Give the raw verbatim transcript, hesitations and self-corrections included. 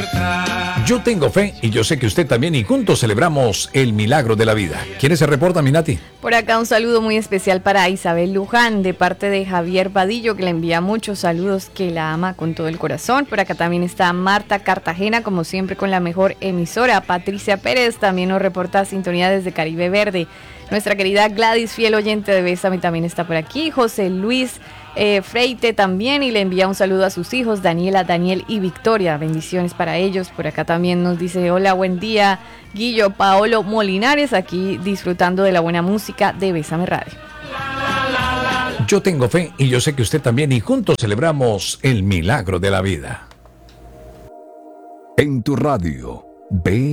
Yo tengo fe y yo sé que usted también, y juntos celebramos el milagro de la vida. ¿Quiénes se reportan, Minati? Por acá un saludo muy especial para Isabel Luján, de parte de Javier Vadillo, que le envía muchos saludos, que la ama con todo el corazón. Por acá también está Marta Cartagena, como siempre con la mejor emisora. Patricia Pérez también nos reporta sintonía desde Caribe Verde. Nuestra querida Gladys, fiel oyente de Bésame, también está por aquí. José Luis eh, Freite también, y le envía un saludo a sus hijos, Daniela, Daniel y Victoria. Bendiciones para ellos. Por acá también nos dice, hola, buen día, Guillo Paolo Molinares, aquí disfrutando de la buena música de Bésame Radio. Yo tengo fe y yo sé que usted también, y juntos celebramos el milagro de la vida. En tu radio, B